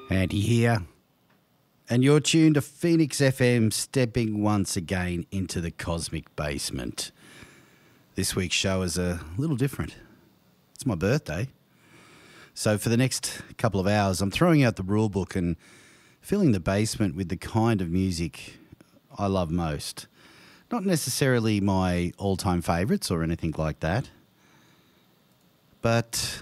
Andy here, and you're tuned to Phoenix FM, stepping once again into the cosmic basement. This week's show is a little different. It's my birthday. So for the next couple of hours, I'm throwing out the rule book and filling the basement with the kind of music I love most. Not necessarily my all-time favourites or anything like that, but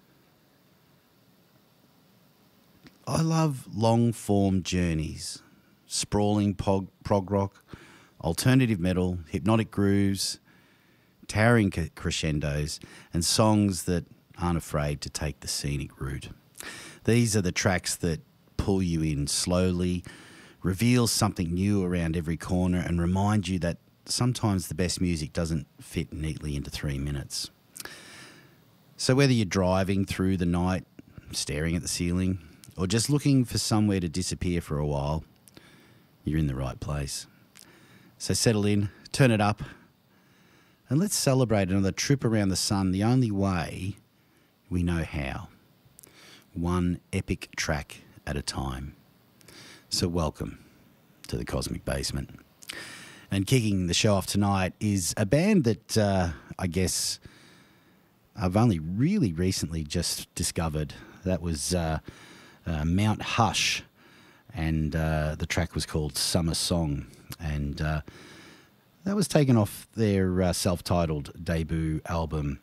I love long-form journeys, sprawling prog rock, alternative metal, hypnotic grooves, towering crescendos, and songs that aren't afraid to take the scenic route. These are the tracks that pull you in slowly, reveal something new around every corner, and remind you that sometimes the best music doesn't fit neatly into 3 minutes. So whether you're driving through the night, staring at the ceiling, or just looking for somewhere to disappear for a while, you're in the right place. So settle in, turn it up, and let's celebrate another trip around the sun the only way we know how. One epic track at a time. So welcome to the Cosmic Basement. And kicking the show off tonight is a band that I guess I've only really recently just discovered. That was Mount Hush, and the track was called Summer Song, and that was taken off their self-titled debut album.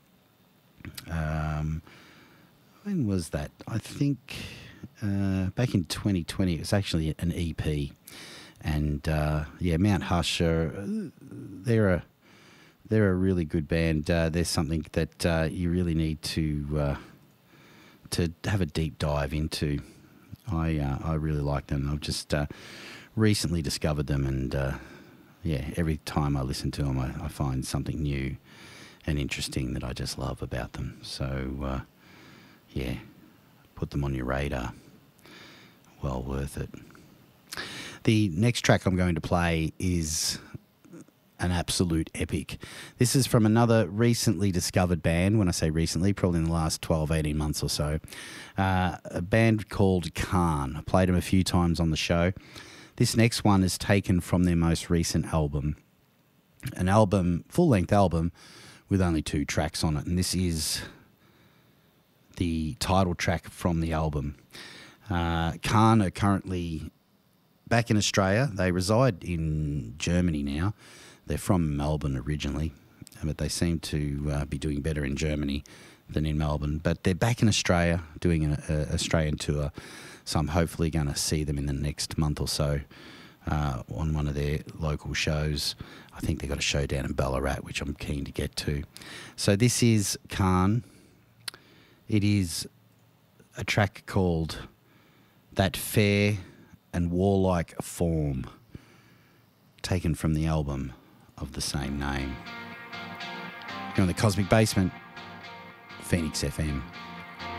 When was that? I think back in 2020. It was actually an EP, and Mount Hush they're a really good band. There's something that you really need to have a deep dive into. I really like them. I've just recently discovered them, and every time I listen to them, I find something new and interesting that I just love about them. So put them on your radar. Well worth it. The next track I'm going to play is an absolute epic. This is from another recently discovered band. When I say recently, probably in the last 12, 18 months or so. A band called Khan. I played them a few times on the show. This next one is taken from their most recent album. An album, full-length album, with only 2 tracks on it. And this is the title track from the album. Khan are currently back in Australia. They reside in Germany now. They're from Melbourne originally, but they seem to be doing better in Germany than in Melbourne. But they're back in Australia doing an Australian tour, so I'm hopefully going to see them in the next month or so on one of their local shows. I think they've got a show down in Ballarat, which I'm keen to get to. So this is Khan. It is a track called That Fair and Warlike Form, taken from the album of the same name. You're in the Cosmic Basement, Phoenix FM.